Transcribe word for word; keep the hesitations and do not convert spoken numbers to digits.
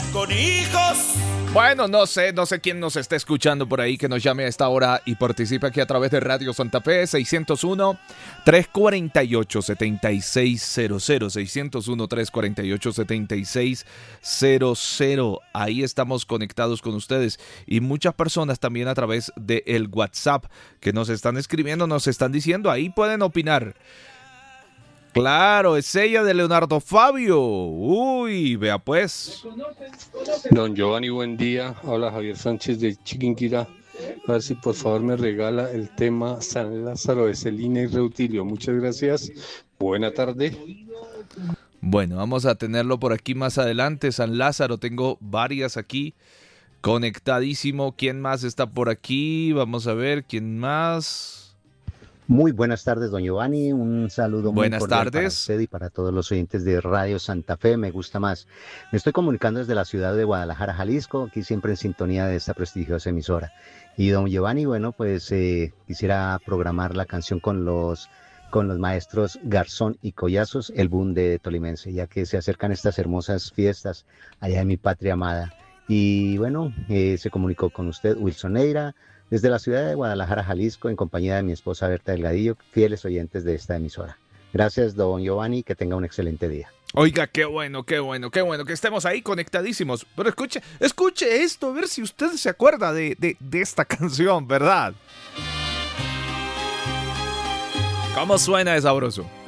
con hijos. Bueno, no sé, no sé quién nos está escuchando por ahí que nos llame a esta hora y participe aquí a través de Radio Santa Fe, seiscientos uno, trescientos cuarenta y ocho, setenta y seis cero cero, seiscientos uno, trescientos cuarenta y ocho, setenta y seis cero cero. Ahí estamos conectados con ustedes y muchas personas también a través del WhatsApp que nos están escribiendo, nos están diciendo, ahí pueden opinar. Claro, es ella de Leonardo Fabio. Uy, vea pues. Don Giovanni, buen día. Habla Javier Sánchez de Chiquinquirá. A ver si por favor me regala el tema San Lázaro de Celina y Reutilio. Muchas gracias. Buena tarde. Bueno, vamos a tenerlo por aquí más adelante. San Lázaro, tengo varias aquí. Conectadísimo. ¿Quién más está por aquí? Vamos a ver, ¿quién más? Muy buenas tardes, don Giovanni. Un saludo muy buenas cordial tardes. para usted y para todos los oyentes de Radio Santa Fe. Me gusta más. Me estoy comunicando desde la ciudad de Guadalajara, Jalisco, aquí siempre en sintonía de esta prestigiosa emisora. Y don Giovanni, bueno, pues eh, quisiera programar la canción con los con los maestros Garzón y Collazos, el boom de Tolimense, ya que se acercan estas hermosas fiestas allá en mi patria amada. Y bueno, eh, se comunicó con usted Wilson Neira, desde la ciudad de Guadalajara, Jalisco, en compañía de mi esposa Berta Delgadillo, fieles oyentes de esta emisora. Gracias, don Giovanni, que tenga un excelente día. Oiga, qué bueno, qué bueno, qué bueno que estemos ahí conectadísimos. Pero escuche, escuche esto, a ver si usted se acuerda de, de, de esta canción, ¿verdad? ¿Cómo suena de sabroso?